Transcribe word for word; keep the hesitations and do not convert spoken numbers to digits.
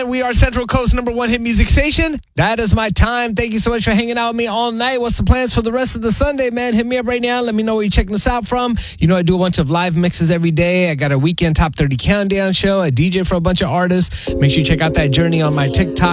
man. We are Central Coast number one hit music station. That is my time. Thank you so much for hanging out with me all night. What's the plans for the rest of the Sunday, man? Hit me up right now. Let me know where you're checking us out from. You know, I do a bunch of live mixes every day. I got a weekend top thirty countdown show. I D J for a bunch of artists. Make sure you check out that journey on my TikTok.